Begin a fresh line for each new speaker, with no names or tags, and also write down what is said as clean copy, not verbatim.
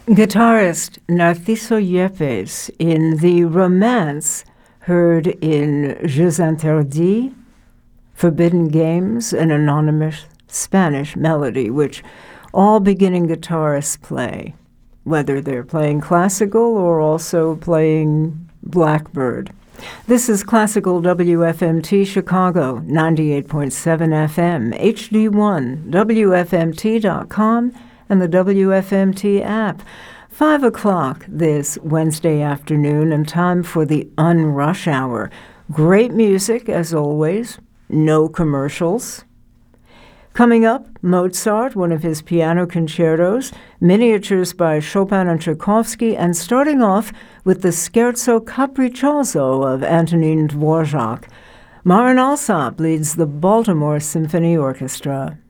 Guitarist Narciso Yepes in the romance heard in Jeux Interdits, Forbidden Games, an anonymous Spanish melody, which all beginning guitarists play, whether they're playing classical or also playing Blackbird. This is Classical WFMT Chicago, 98.7 FM, HD1, WFMT.com, and the WFMT app. 5 o'clock this Wednesday afternoon, and time for the Unrush Hour. Great music, as always. No commercials. Coming up, Mozart, one of his piano concertos, miniatures by Chopin and Tchaikovsky, and starting off with the Scherzo Capriccioso of Antonin Dvorak. Marin Alsop leads the Baltimore Symphony Orchestra.